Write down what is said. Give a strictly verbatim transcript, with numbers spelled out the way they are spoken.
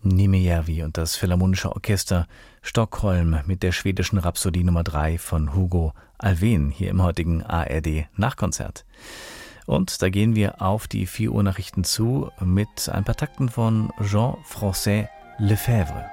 Nimijärvi und das Philharmonische Orchester Stockholm mit der schwedischen Rhapsodie Nummer drei von Hugo Alfvén hier im heutigen A R D Nachkonzert. Und da gehen wir auf die vier Uhr Nachrichten zu mit ein paar Takten von Jean-François Lefebvre.